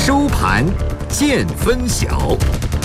收盘见分晓。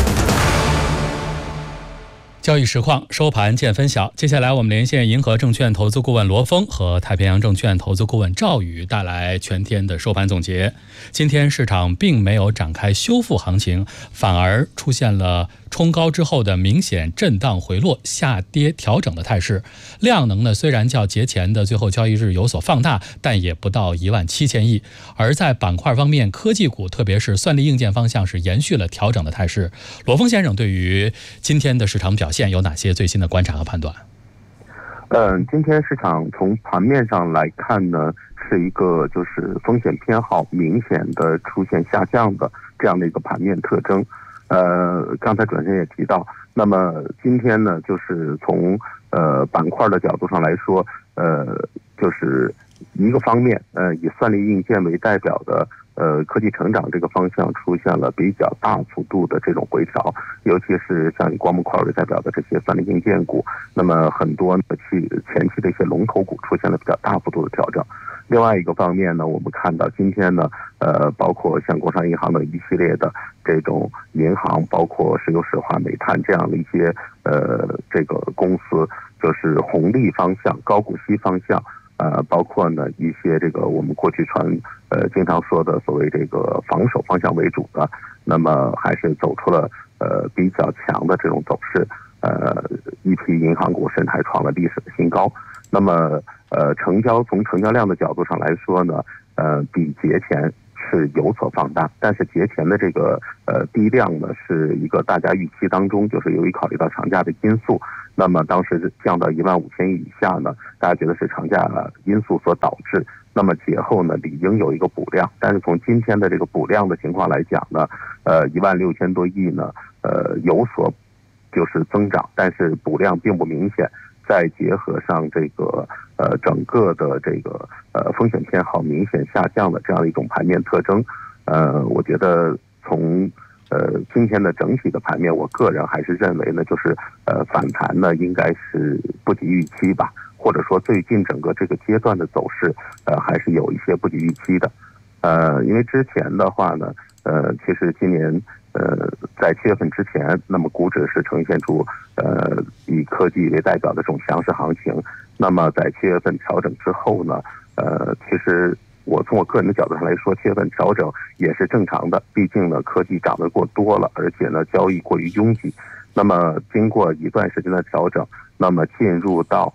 交易实况，收盘见分晓。接下来我们连线银河证券投资顾问罗峰和太平洋证券投资顾问赵宇，带来全天的收盘总结。今天市场并没有展开修复行情，反而出现了冲高之后的明显震荡回落、下跌调整的态势。量能呢，虽然较节前的最后交易日有所放大，但也不到17000亿。而在板块方面，科技股特别是算力硬件方向是延续了调整的态势。罗峰先生对于今天的市场表现有哪些最新的观察和判断？ 今天市场从盘面上来看呢，是一个就是风险偏好明显的出现下降的这样的一个盘面特征。刚才主持人也提到，那么今天呢，就是从板块的角度上来说，就是一个方面，以算力硬件为代表的科技成长这个方向出现了比较大幅度的这种回调，尤其是像以光模块为代表的这些算力硬件股，那么很多前期的一些龙头股出现了比较大幅度的调整。另外一个方面呢，我们看到今天呢，包括像工商银行的一系列的这种银行，包括石油石化、煤炭这样的一些这个公司，就是红利方向、高股息方向。包括呢一些这个我们过去经常说的所谓这个防守方向为主的，那么还是走出了比较强的这种走势，一批银行股甚至还创了历史的新高。那么从成交量的角度上来说呢，比节前是有所放大，但是节前的这个低量呢是一个大家预期当中，就是由于考虑到长假的因素，那么当时降到15000亿以下呢，大家觉得是长假因素所导致。那么节后呢理应有一个补量，但是从今天的这个补量的情况来讲呢，16000多亿呢有所就是增长，但是补量并不明显。再结合上这个整个的这个风险偏好明显下降的这样一种盘面特征，我觉得从今天的整体的盘面，我个人还是认为呢，就是反弹呢应该是不及预期吧，或者说最近整个这个阶段的走势还是有一些不及预期的。因为之前的话呢，其实今年在7月份之前，那么股指是呈现出以科技为代表的这种强势行情。那么在7月份调整之后呢，其实从我个人的角度上来说，7月份调整也是正常的，毕竟呢科技涨得过多了，而且呢交易过于拥挤。那么经过一段时间的调整，那么进入到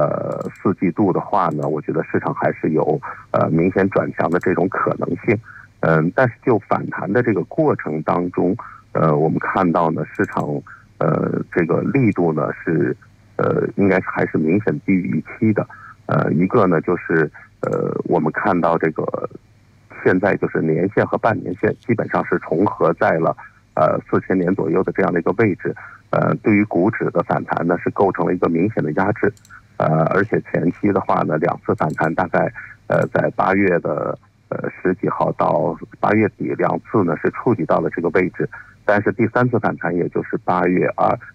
4季度的话呢，我觉得市场还是有明显转强的这种可能性。但是就反弹的这个过程当中，我们看到呢，市场这个力度呢是应该还是明显低于预期的。一个呢就是我们看到这个现在就是年线和半年线基本上是重合在了4000点左右的这样的一个位置。对于股指的反弹呢是构成了一个明显的压制。而且前期的话呢，2次反弹大概在8月的10几号到8月底2次呢是触及到了这个位置，但是第3次反弹也就是9月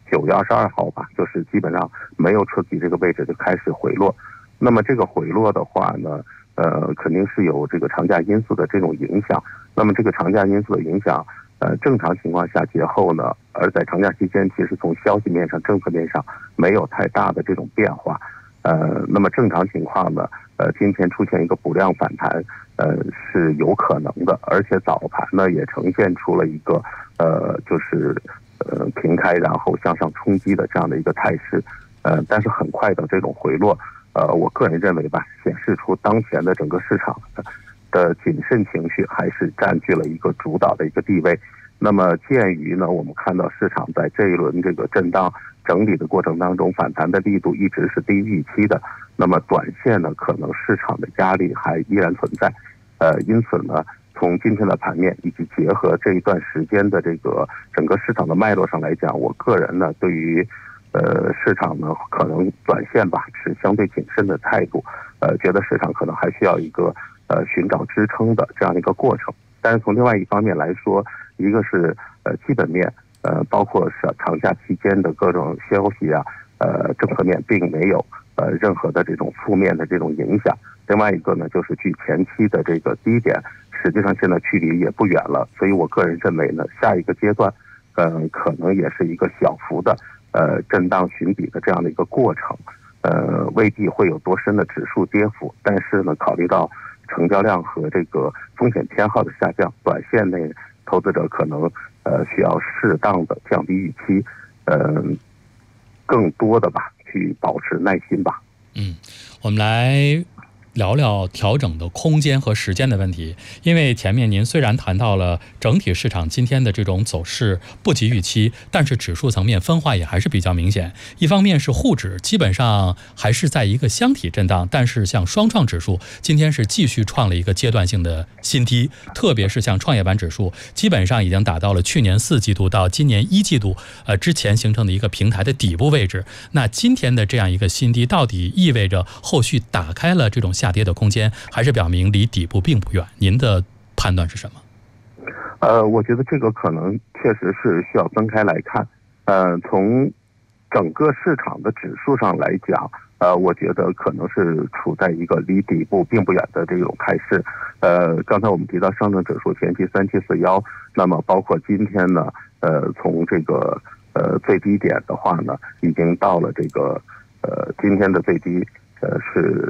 22号吧，就是基本上没有触及这个位置就开始回落。那么这个回落的话呢，肯定是有这个长假因素的这种影响。那么这个长假因素的影响，正常情况下节后呢，而在长假期间其实从消息面上、政策面上没有太大的这种变化。那么正常情况呢，今天出现一个补量反弹，是有可能的，而且早盘呢也呈现出了一个就是平开然后向上冲击的这样的一个态势。但是很快的这种回落，我个人认为吧，显示出当前的整个市场的谨慎情绪还是占据了一个主导的一个地位。那么鉴于呢，我们看到市场在这一轮这个震荡整理的过程当中，反弹的力度一直是低于预期的，那么短线呢可能市场的压力还依然存在。因此呢，从今天的盘面以及结合这一段时间的这个整个市场的脉络上来讲，我个人呢对于市场呢可能短线吧持相对谨慎的态度，觉得市场可能还需要一个寻找支撑的这样的一个过程。但是从另外一方面来说，一个是基本面，包括长假期间的各种消息啊，政策面并没有任何的这种负面的这种影响。 另外一个呢，就是距前期的这个低点，实际上现在距离也不远了。所以我个人认为呢，下一个阶段，可能也是一个小幅的震荡寻底的这样的一个过程。未必会有多深的指数跌幅，但是呢，考虑到成交量和这个风险偏好的下降，短线内投资者可能需要适当的降低预期，更多的吧去保持耐心吧。 我们来聊聊调整的空间和时间的问题。因为前面您虽然谈到了整体市场今天的这种走势不及预期，但是指数层面分化也还是比较明显。一方面是沪指基本上还是在一个箱体震荡，但是像双创指数今天是继续创了一个阶段性的新低，特别是像创业板指数基本上已经达到了去年4季度到今年1季度之前形成的一个平台的底部位置。那今天的这样一个新低到底意味着后续打开了这种下跌的空间，还是表明离底部并不远？您的判断是什么？ 我觉得这个可能确实是需要分开来看。从整个市场的指数上来讲，我觉得可能是处在一个离底部并不远的这种态势。刚才我们提到上证指数前期3741，那么包括今天呢，从这个最低点的话呢，已经到了这个今天的最低是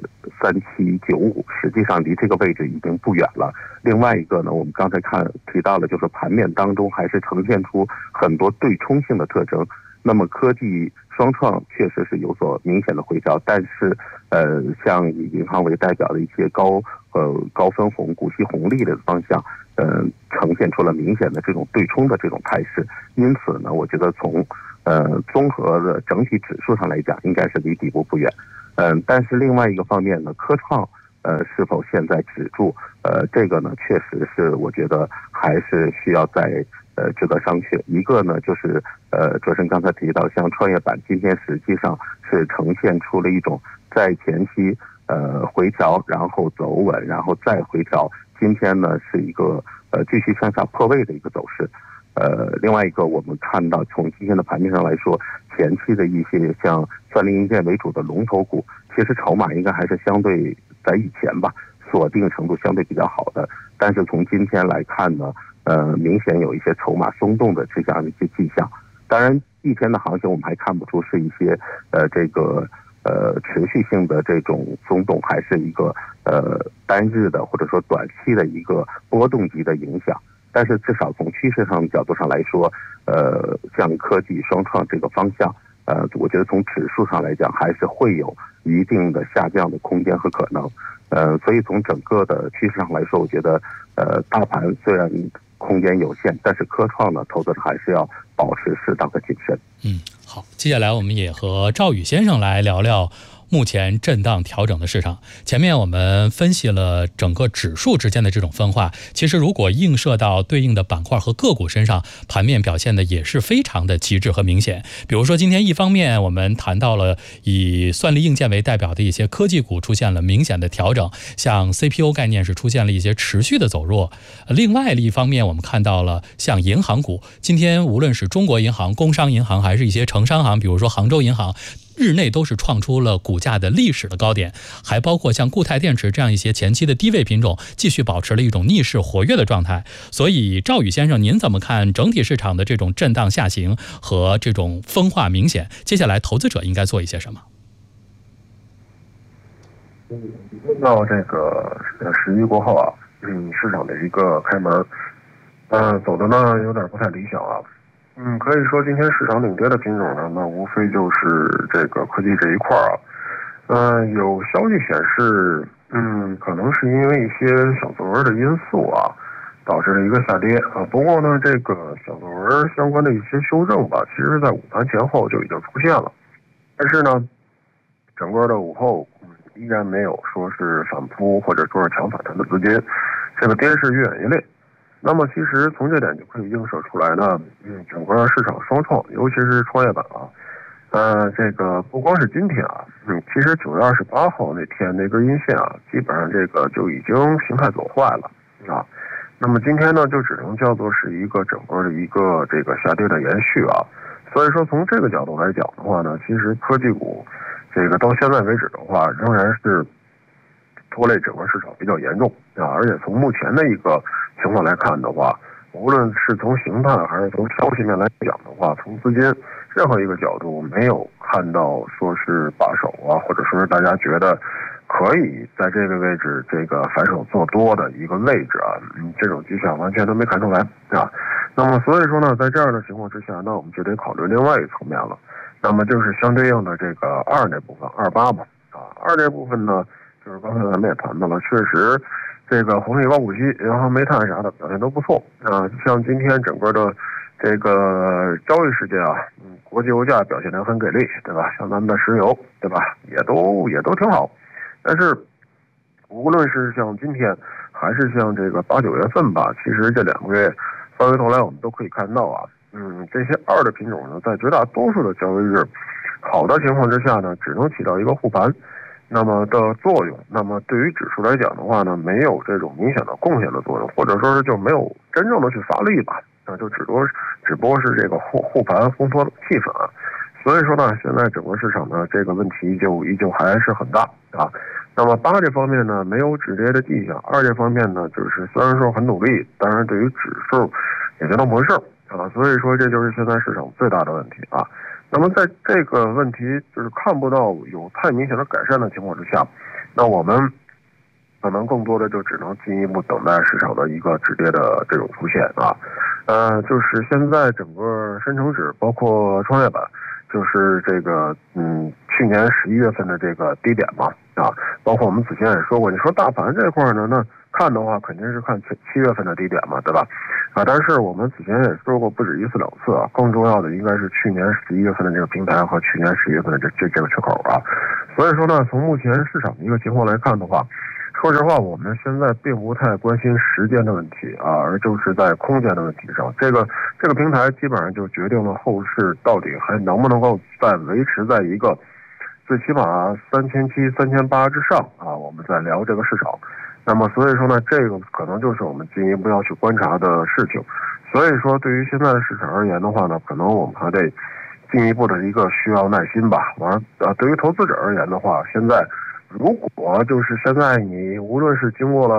3795，实际上离这个位置已经不远了。另外一个呢，我们刚才提到了，就是盘面当中还是呈现出很多对冲性的特征。那么科技双创确实是有所明显的回调，但是像以银行为代表的一些高分红、股息红利的方向，呈现出了明显的这种对冲的这种态势。因此呢，我觉得从综合的整体指数上来讲，应该是离底部不远。但是另外一个方面呢，科创是否现在止住？这个呢，确实是我觉得还是需要再值得商榷。一个呢，就是卓生刚才提到，像创业板今天实际上是呈现出了一种在前期回调，然后走稳，然后再回调。今天呢是一个继续向下破位的一个走势。另外一个，我们看到从今天的盘面上来说，前期的一些像算力硬件为主的龙头股，其实筹码应该还是相对在以前吧，锁定程度相对比较好的。但是从今天来看呢，明显有一些筹码松动的这样的一些迹象。当然，一天的行情我们还看不出是一些这个持续性的这种松动，还是一个单日的或者说短期的一个波动级的影响。但是至少从趋势上的角度上来说，像科技双创这个方向，我觉得从指数上来讲还是会有一定的下降的空间和可能。所以从整个的趋势上来说，我觉得大盘虽然空间有限，但是科创呢，投资者还是要保持适当的谨慎。 好，接下来我们也和赵宇先生来聊聊目前震荡调整的市场。前面我们分析了整个指数之间的这种分化，其实如果映射到对应的板块和个股身上，盘面表现的也是非常的极致和明显。比如说今天一方面我们谈到了以算力硬件为代表的一些科技股出现了明显的调整，像 CPU 概念是出现了一些持续的走弱。另外一方面我们看到了像银行股，今天无论是中国银行、工商银行还是一些城商行，比如说杭州银行，日内都是创出了股价的历史的高点，还包括像固态电池这样一些前期的低位品种继续保持了一种逆势活跃的状态。所以赵宇先生，您怎么看整体市场的这种震荡下行和这种分化明显？接下来投资者应该做一些什么？ 问到这个11过后啊，市场的一个开门，走的呢有点不太理想啊。可以说今天市场领跌的品种呢，那无非就是这个科技这一块啊。有消息显示，可能是因为一些小作文的因素啊，导致了一个下跌啊。不过呢，这个小作文相关的一些修正吧，其实在午盘前后就已经出现了。但是呢，整个的午后依然没有说是反扑或者说是强反弹的资金，这个跌势愈演愈烈。那么其实从这点就可以映射出来呢，整个市场双创，尤其是创业板啊，这个不光是今天啊，其实9月28号那天那根阴线啊，基本上这个就已经形态走坏了啊。那么今天呢，就只能叫做是一个整个的一个这个下跌的延续啊。所以说从这个角度来讲的话呢，其实科技股这个到现在为止的话，仍然是拖累整个市场比较严重啊。而且从目前的一个情况来看的话，无论是从形态还是从消息面来讲的话，从资金任何一个角度没有看到说是把手啊，或者说是大家觉得可以在这个位置这个反手做多的一个位置啊，这种迹象完全都没看出来啊。那么所以说呢，在这样的情况之下，那我们就得考虑另外一个层面了。那么就是相对应的这个二那部分，28吧啊，二这部分呢，就是刚才咱们也谈到了，确实这个红利高股息、银行、煤炭啥的表现都不错啊。像今天整个的这个交易时间啊，国际油价表现得很给力，对吧？像咱们的石油，对吧？也都挺好。但是无论是像今天还是像这个8、9月份吧，其实这2个月翻回头来我们都可以看到啊，这些二的品种呢，在绝大多数的交易日好的情况之下呢，只能起到一个护盘那么的作用。那么对于指数来讲的话呢，没有这种明显的贡献的作用，或者说是就没有真正的去发力吧，就只不过是这个护盘烘托气氛啊。所以说呢，现在整个市场呢，这个问题依旧还是很大啊。那么8这方面呢，没有止跌的迹象；2这方面呢，就是虽然说很努力，当然对于指数也就那么回事啊。所以说这就是现在市场最大的问题啊。那么在这个问题就是看不到有太明显的改善的情况之下，那我们可能更多的就只能进一步等待市场的一个止跌的这种出现啊。就是现在整个深成指包括创业板，就是这个去年11月份的这个低点嘛啊，包括我们之前也说过，你说大盘这块呢，那看的话肯定是看7月份的低点嘛，对吧？啊，但是我们之前也说过不止1次2次啊，更重要的应该是去年11月份的这个平台和去年11月份的这个缺口啊。所以说呢，从目前市场的一个情况来看的话，说实话，我们现在并不太关心时间的问题啊，而就是在空间的问题上，这个平台基本上就决定了后市到底还能不能够维持在一个最起码3700、3800之上啊，我们在聊这个市场。那么所以说呢，这个可能就是我们进一步要去观察的事情。所以说，对于现在的市场而言的话呢，可能我们还得进一步的一个需要耐心吧。对于投资者而言的话，现在如果就是现在你无论是经过了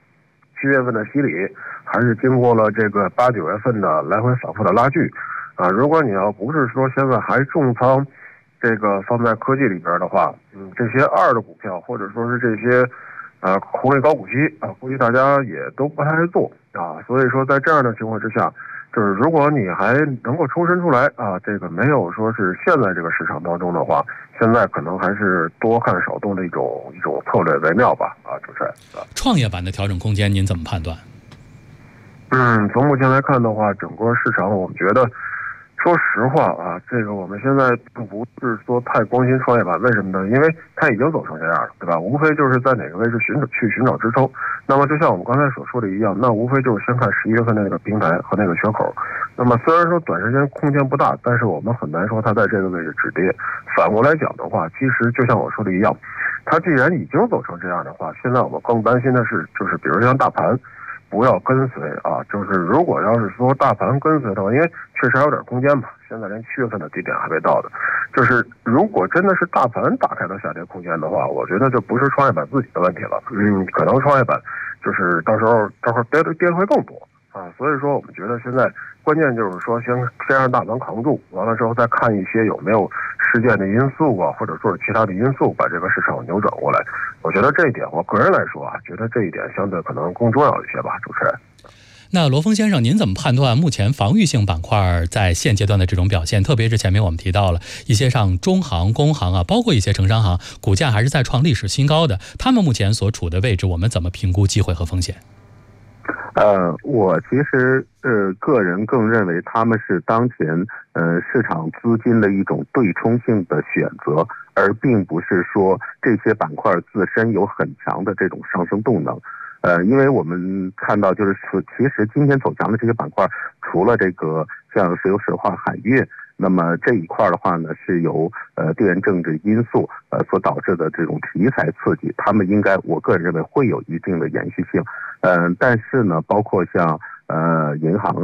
7月份的洗礼，还是经过了这个8、9月份的来回反复的拉锯啊，如果你要不是说现在还重仓这个放在科技里边的话，这些二的股票或者说是这些红利高股息啊，估计大家也都不太爱做啊。所以说在这样的情况之下，就是如果你还能够抽身出来啊，这个没有说是现在这个市场当中的话，现在可能还是多看少动的一种策略为妙吧啊，主持人。 创业板的调整空间您怎么判断？ 从目前来看的话，整个市场我们觉得，说实话啊，这个我们现在并不是说太关心创业板，为什么呢？因为它已经走成这样了，对吧？无非就是在哪个位置寻找支撑。那么就像我们刚才所说的一样，那无非就是先看11月份的那个平台和那个缺口。那么虽然说短时间空间不大，但是我们很难说它在这个位置止跌。反过来讲的话，其实就像我说的一样，它既然已经走成这样的话，现在我们更担心的是，就是比如像大盘不要跟随啊，就是如果要是说大盘跟随的话，因为确实还有点空间嘛，现在连7月份的低点还没到的，就是如果真的是大盘打开了下跌空间的话，我觉得就不是创业板自己的问题了，可能创业板就是到时候跌的会更多啊，所以说我们觉得现在关键就是说先让大盘扛住，完了之后再看一些有没有事件的因素啊，或者说是其他的因素把这个市场扭转过来。我觉得这一点，我个人来说啊，觉得这一点相对可能更重要一些吧，主持人。 那罗峰先生，您怎么判断目前防御性板块在现阶段的这种表现？特别是前面我们提到了一些像中行、工行啊，包括一些城商行，股价还是在创历史新高的，他们目前所处的位置，我们怎么评估机会和风险？ 我其实个人更认为他们是当前市场资金的一种对冲性的选择，而并不是说这些板块自身有很强的这种上升动能。因为我们看到就是其实今天走强的这些板块，除了这个像石油石化、海运，那么这一块的话呢，是由地缘政治因素所导致的这种题材刺激，他们应该我个人认为会有一定的延续性。但是呢，包括像银行啊，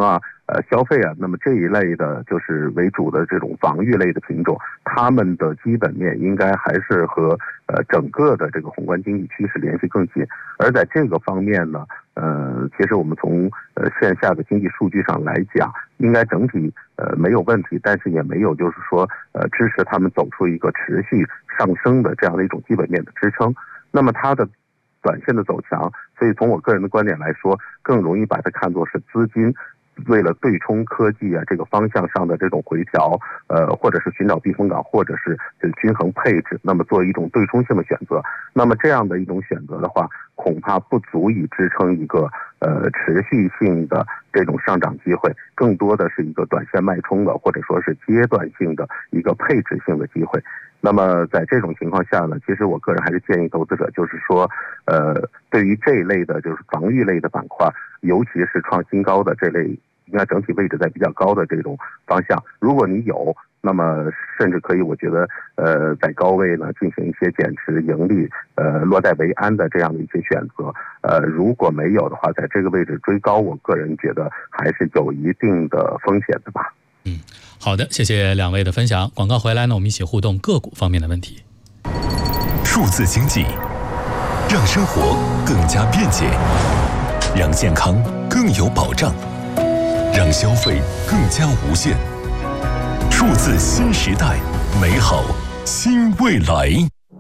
消费啊，那么这一类的就是为主的这种防御类的品种，它们的基本面应该还是和整个的这个宏观经济趋势联系更紧。而在这个方面呢，其实我们从线下的经济数据上来讲，应该整体没有问题，但是也没有就是说支持他们走出一个持续上升的这样的一种基本面的支撑。那么它的短线的走强，所以从我个人的观点来说，更容易把它看作是资金为了对冲科技啊这个方向上的这种回调，或者是寻找避风港，或者是均衡配置，那么做一种对冲性的选择。那么这样的一种选择的话，恐怕不足以支撑一个持续性的这种上涨机会，更多的是一个短线脉冲的，或者说是阶段性的一个配置性的机会。那么在这种情况下呢，其实我个人还是建议投资者，就是说，对于这一类的就是防御类的板块，尤其是创新高的这类，应该整体位置在比较高的这种方向，如果你有，那么甚至可以，我觉得，在高位呢进行一些减持盈利，落袋为安的这样的一些选择。如果没有的话，在这个位置追高，我个人觉得还是有一定的风险的吧。 好的，谢谢两位的分享。广告回来呢，我们一起互动个股方面的问题。 数字经济让生活更加便捷，让健康更有保障，让消费更加无限。数字新时代，美好新未来。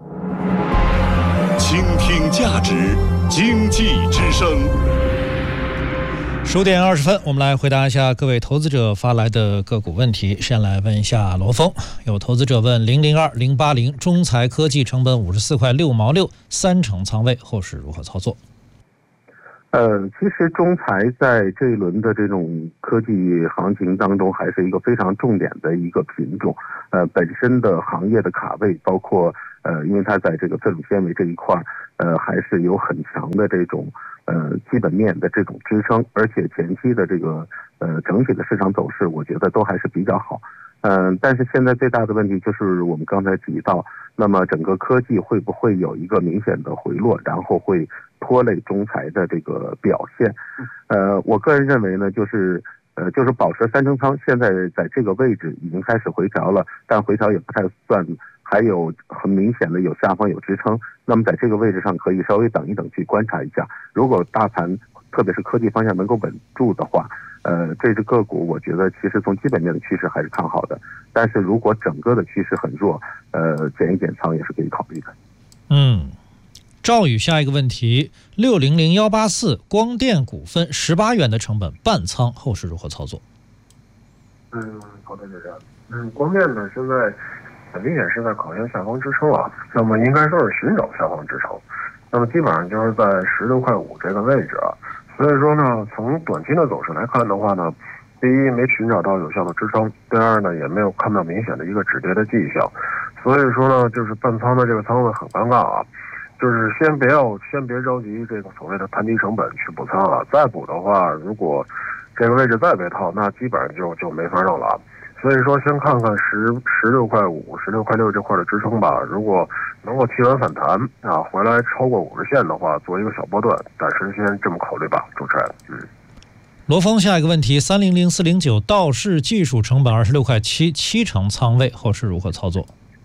倾听价值，经济之声。 10点20分，我们来回答一下各位投资者发来的个股问题。先来问一下罗峰，有投资者问002080中材科技成本54块6毛6，3成仓位，后市如何操作？ 其实中材在这一轮的这种科技行情当中，还是一个非常重点的一个品种。本身的行业的卡位，包括因为它在这个自主纤维这一块，还是有很强的这种基本面的这种支撑，而且前期的这个整体的市场走势，我觉得都还是比较好。但是现在最大的问题就是我们刚才提到，那么整个科技会不会有一个明显的回落，然后会拖累中材的这个表现？我个人认为呢，就是保持3成仓，现在在这个位置已经开始回调了，但回调也不太算，还有很明显的有下方有支撑。那么在这个位置上可以稍微等一等，去观察一下。如果大盘特别是科技方向能够稳住的话，这只个股我觉得其实从基本面的趋势还是看好的。但是如果整个的趋势很弱，减一减仓也是可以考虑的。 赵宇下一个问题，600184光电股份18元的成本半仓，后市如何操作？ 好的，就这样。光电呢，现在很明显是在考验下方支撑啊，那么应该说是寻找下方支撑，那么基本上就是在16块5这个位置啊。所以说呢，从短期的走势来看的话呢，第一没寻找到有效的支撑，第二呢也没有看到明显的一个止跌的迹象，所以说呢就是半仓的这个仓位很尴尬啊。就是先别着急这个所谓的摊低成本去补仓啊，再补的话，如果这个位置再被套，那基本上就没法弄了啊。所以说先看看16块5、16块6这块的支撑吧。如果能够提稳反弹啊，回来超过50线的话，做一个小波段，暂时先这么考虑吧，主持人。 罗峰下一个问题，300409道氏技术成本26块7， 7成仓位，后市如何操作？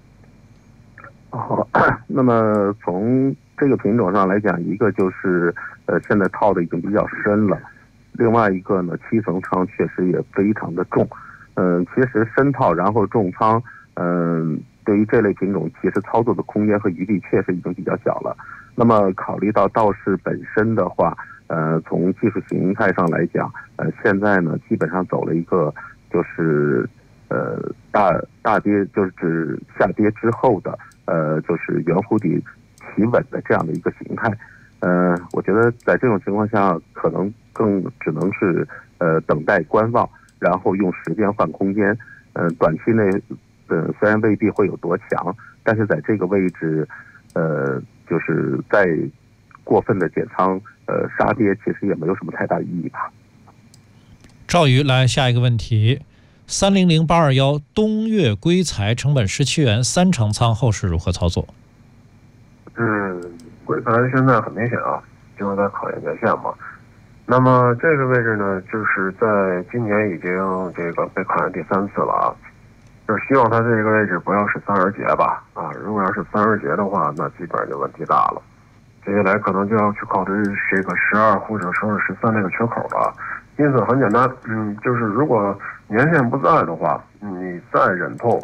那么从这个品种上来讲，一个就是现在套的已经比较深了，另外一个呢7成仓确实也非常的重。其实深套然后重仓，对于这类品种其实操作的空间和余地确实已经比较小了。那么考虑到道氏本身的话，从技术形态上来讲，现在呢基本上走了一个就是大跌，就是指下跌之后的就是圆弧底企稳的这样的一个形态。我觉得在这种情况下，可能更只能是等待观望，然后用时间换空间。短期内虽然未必会有多强，但是在这个位置就是再过分的减仓杀跌，其实也没有什么太大的意义吧。 赵宇来下一个问题，300821东岳硅材成本17元，3成仓，后市如何操作？ 硅材现在很明显啊，就是在考验年线嘛。 那么这个位置呢，就是在今年已经这个被看第3次了啊，就是希望它这个位置不要是3而竭吧啊，如果要是3而竭的话，那基本上就问题大了。接下来可能就要去考虑这个12或者说是13这个缺口了。因此很简单，就是如果年限不在的话，你再忍痛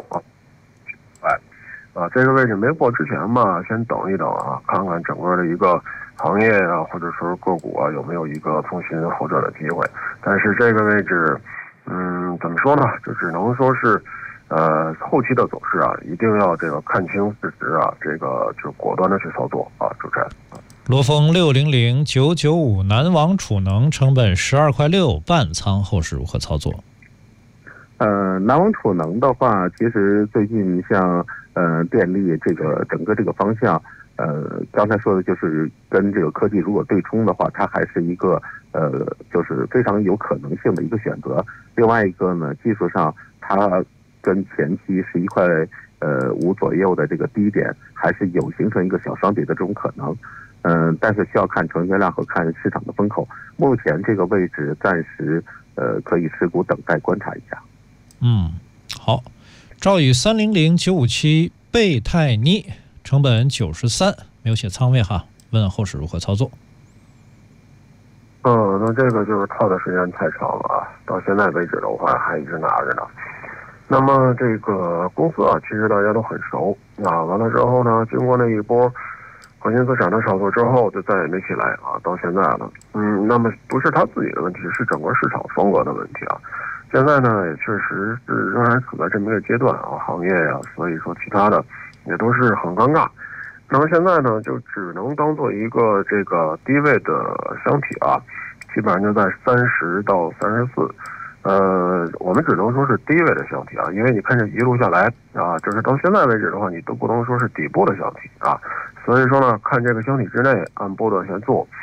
这个位置没过之前吧，先等一等啊，看看整个的一个行业啊，或者说个股啊，有没有一个重新回转的机会。但是这个位置，怎么说呢？就只能说是，后期的走势啊，一定要这个看清事实啊，这个就果断的去操作啊，主持人。 罗峰600995南王储能成本12.6块半仓，后市如何操作？ 南王储能的话，其实最近像电力这个整个这个方向，刚才说的就是跟这个科技如果对冲的话，它还是一个就是非常有可能性的一个选择。另外一个呢，技术上它跟前期11.5块左右的这个低点，还是有形成一个小双底的这种可能。但是需要看成交量和看市场的风口。目前这个位置暂时可以持股等待观察一下。 好。兆宇300957贝泰尼成本93，没有写仓位哈，问后市如何操作？ 那这个就是套的时间太长了啊，到现在为止的话还一直拿着呢。那么这个公司啊，其实大家都很熟啊。完了之后呢，经过那一波核心资产的炒作之后，就再也没起来啊，到现在了。那么不是他自己的问题，是整个市场风格的问题啊。现在呢，也确实是仍然处在这么一个阶段啊，行业呀，所以说其他的也都是很尴尬。那么现在呢，就只能当做一个这个低位的箱体啊，基本上就在30到34。我们只能说是低位的箱体啊，因为你看这一路下来啊，就是到现在为止的话，你都不能说是底部的箱体啊。所以说呢，看这个箱体之内按波段先做。